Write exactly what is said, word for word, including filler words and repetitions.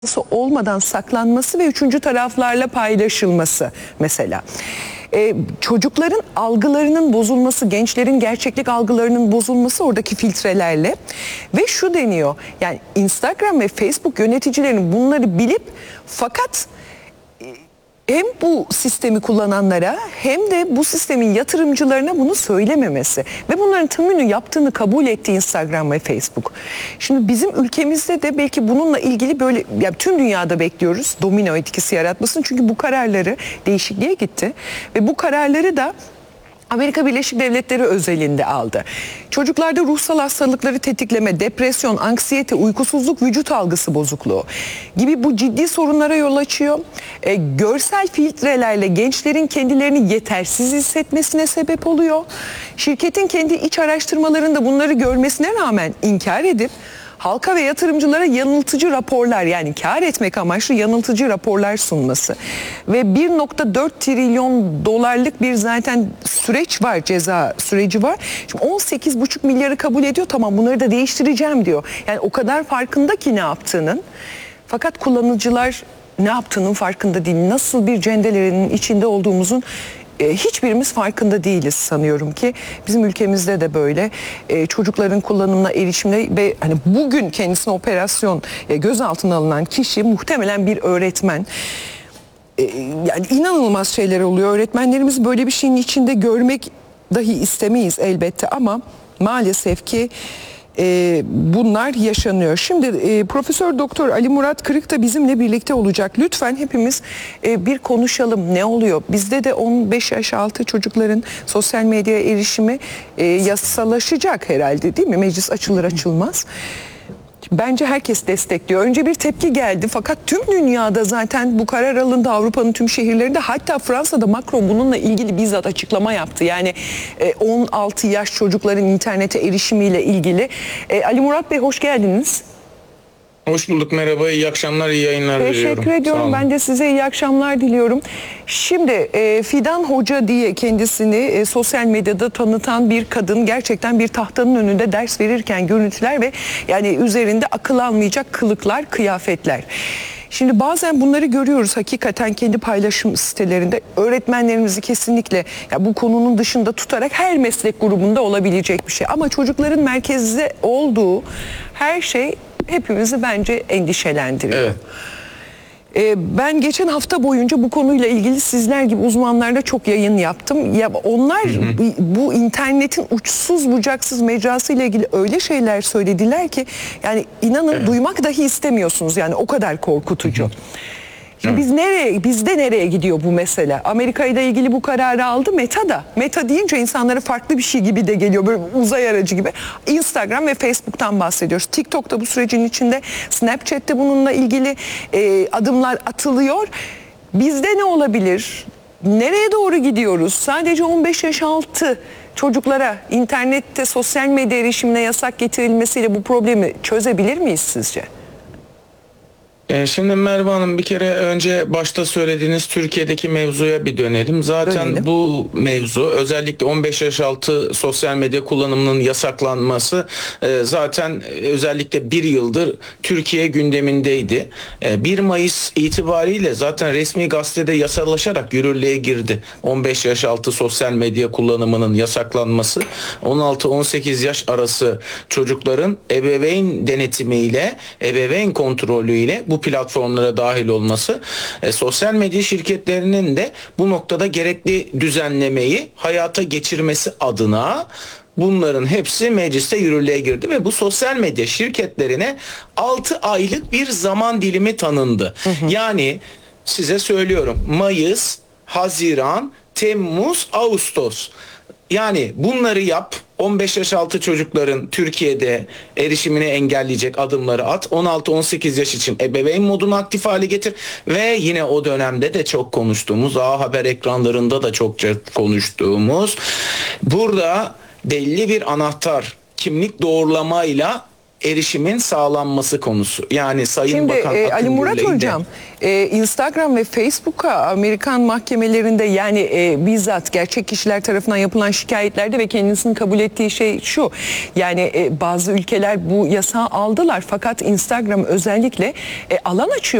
olmadan saklanması ve üçüncü taraflarla paylaşılması mesela. Ee, çocukların algılarının bozulması, gençlerin gerçeklik algılarının bozulması oradaki filtrelerle ve şu deniyor, yani Instagram ve Facebook yöneticilerinin bunları bilip fakat hem bu sistemi kullananlara hem de bu sistemin yatırımcılarına bunu söylememesi ve bunların tümünü yaptığını kabul etti Instagram ve Facebook. Şimdi bizim ülkemizde de belki bununla ilgili böyle, yani tüm dünyada bekliyoruz domino etkisi yaratmasını, çünkü bu kararları değişikliğe gitti ve bu kararları da Amerika Birleşik Devletleri özelinde aldı. Çocuklarda ruhsal hastalıkları tetikleme, depresyon, anksiyete, uykusuzluk, vücut algısı bozukluğu gibi bu ciddi sorunlara yol açıyor. E, görsel filtrelerle gençlerin kendilerini yetersiz hissetmesine sebep oluyor. Şirketin kendi iç araştırmalarında bunları görmesine rağmen inkar edip halka ve yatırımcılara yanıltıcı raporlar, yani kar etmek amaçlı yanıltıcı raporlar sunması ve bir nokta dört trilyon dolarlık bir zaten süreç var, ceza süreci var. Şimdi on sekiz buçuk milyarı kabul ediyor, tamam bunları da değiştireceğim diyor. Yani o kadar farkında ki ne yaptığının, fakat kullanıcılar ne yaptığının farkında değil. Nasıl bir cendelerin içinde olduğumuzun hiçbirimiz farkında değiliz sanıyorum ki. Bizim ülkemizde de böyle e, çocukların kullanımına erişimine ve hani bugün kendisine operasyon e, gözaltına alınan kişi muhtemelen bir öğretmen. E, yani inanılmaz şeyler oluyor. Öğretmenlerimiz böyle bir şeyin içinde görmek dahi istemeyiz elbette ama maalesef ki E, bunlar yaşanıyor. Şimdi e, Profesör Doktor Ali Murat Kırık da bizimle birlikte olacak. Lütfen hepimiz e, bir konuşalım. Ne oluyor? Bizde de on beş yaş altı çocukların sosyal medyaya erişimi e, yasalaşacak herhalde, değil mi? Meclis açılır açılmaz. Bence herkes destekliyor. Önce bir tepki geldi fakat tüm dünyada zaten bu karar alındı, Avrupa'nın tüm şehirlerinde, hatta Fransa'da Macron bununla ilgili bizzat açıklama yaptı. Yani on altı yaş çocukların internete erişimiyle ilgili. Ali Murat Bey hoş geldiniz. Hoş bulduk, merhaba, iyi akşamlar, iyi yayınlar Teşekkür diliyorum. Teşekkür ediyorum, ben de size iyi akşamlar diliyorum. Şimdi e, Fidan Hoca diye kendisini e, sosyal medyada tanıtan bir kadın gerçekten bir tahtanın önünde ders verirken görüntüler ve yani üzerinde akıl almayacak kılıklar, kıyafetler. Şimdi bazen bunları görüyoruz hakikaten kendi paylaşım sitelerinde. Öğretmenlerimizi kesinlikle ya bu konunun dışında tutarak her meslek grubunda olabilecek bir şey. Ama çocukların merkezde olduğu her şey hepimizi bence endişelendiriyor. Evet. Ee, ben geçen hafta boyunca bu konuyla ilgili sizler gibi uzmanlarla çok yayın yaptım. Ya onlar hı hı. bu internetin uçsuz bucaksız mecrası ile ilgili öyle şeyler söylediler ki yani inanın evet. duymak dahi istemiyorsunuz, yani o kadar korkutucu. Hı hı. Şimdi biz nereye, bizde nereye gidiyor bu mesele? Amerika ile ilgili bu kararı aldı Meta da. Meta deyince insanlara farklı bir şey gibi de geliyor, böyle uzay aracı gibi. Instagram ve Facebook'tan bahsediyoruz. TikTok da bu sürecin içinde, Snapchat'te bununla ilgili e, adımlar atılıyor. Bizde ne olabilir? Nereye doğru gidiyoruz? Sadece on beş yaş altı çocuklara internette sosyal medya erişimine yasak getirilmesiyle bu problemi çözebilir miyiz sizce? Şimdi Merve Hanım, bir kere önce başta söylediğiniz Türkiye'deki mevzuya bir dönelim. Zaten Dönelim. bu mevzu özellikle on beş yaş altı sosyal medya kullanımının yasaklanması zaten özellikle bir yıldır Türkiye gündemindeydi. bir Mayıs itibariyle zaten resmi gazetede yasalaşarak yürürlüğe girdi. on beş yaş altı sosyal medya kullanımının yasaklanması, on altı on sekiz yaş arası çocukların ebeveyn denetimiyle, ebeveyn kontrolüyle bu platformlara dahil olması, e, sosyal medya şirketlerinin de bu noktada gerekli düzenlemeyi hayata geçirmesi adına bunların hepsi mecliste yürürlüğe girdi ve bu sosyal medya şirketlerine altı aylık bir zaman dilimi tanındı. Hı hı. Yani size söylüyorum, Mayıs, Haziran, Temmuz, Ağustos. Yani bunları yap. on beş yaş altı çocukların Türkiye'de erişimini engelleyecek adımları at. on altı on sekiz yaş için ebeveyn modunu aktif hale getir. Ve yine o dönemde de çok konuştuğumuz, A Haber ekranlarında da çokça konuştuğumuz, burada belli bir anahtar kimlik doğrulamayla erişimin sağlanması konusu. Yani Sayın Şimdi Bakan e, Ali Murat Akıngül'le Hocam, e, Instagram ve Facebook'a Amerikan mahkemelerinde yani e, bizzat gerçek kişiler tarafından yapılan şikayetlerde ve kendisinin kabul ettiği şey şu. Yani e, bazı ülkeler bu yasağı aldılar fakat Instagram özellikle e, alan açıyor.